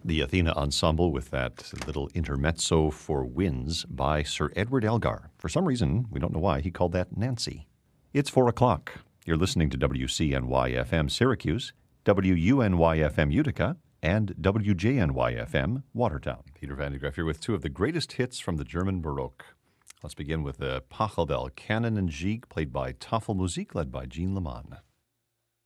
The Athena Ensemble with that little intermezzo for winds by Sir Edward Elgar. For some reason, we don't know why, he called that Nancy. It's 4 o'clock. You're listening to WCNY-FM Syracuse, WUNY-FM Utica, and WJNY-FM Watertown. Peter Van de Graaff here with two of the greatest hits from the German Baroque. Let's begin with the Pachelbel, Canon and Gigue, played by Tafelmusik, led by Jean Leman.